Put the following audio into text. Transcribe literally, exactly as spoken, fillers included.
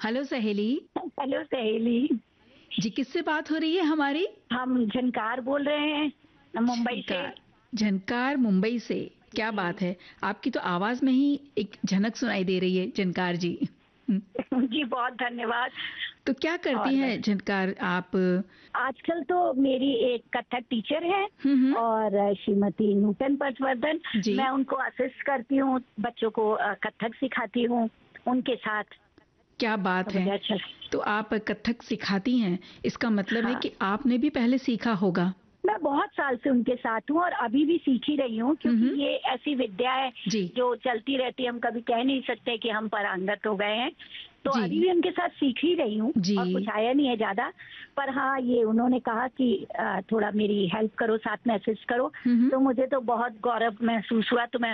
Hello सहेली। Hello सहेली जी, किससे बात हो रही है हमारी? हम झनकार बोल रहे हैं मुंबई से। झनकार झनकार मुंबई से। क्या बात है, आपकी तो आवाज में ही एक झनक सुनाई दे रही है झनकार जी। जी बहुत धन्यवाद। तो क्या करती हैं झनकार आप? आजकल तो मेरी एक कथक टीचर है हम्म हम्म, और श्रीमती नूतन पटवर्धन, जी। मैं उनको असिस्ट करती हूँ, बच्चों को अ, कथक सिखाती हूँ उनके साथ। क्या बात तो मुझे है। अच्छा लगता तो आप कथक सिखाती हैं, इसका है। मतलब है हाँ, कि आपने भी पहले सीखा होगा। मैं बहुत साल से उनके साथ हूँ और अभी भी सीख ही रही हूँ, क्योंकि हम्म, ये ऐसी विद्या है जी जो चलती रहती है। हम कभी कह नहीं सकते कि हम पारंगत हो गए हैं, तो जी अभी भी उनके साथ सीख ही रही हूँ जी। और कुछ आया नहीं है ज्यादा। पर हाँ, ये उन्होंने कहा कि अ, थोड़ा मेरी हेल्प करो, साथ में असिस्ट करो, हम्म हम्म। तो मुझे तो बहुत गौरव महसूस हुआ। तो मैं